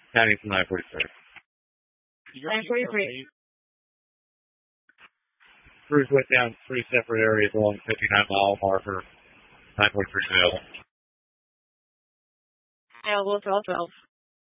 County from 946. 943. Crews went down 3 separate areas along the 59-mile marker. 943 available. Available 1212.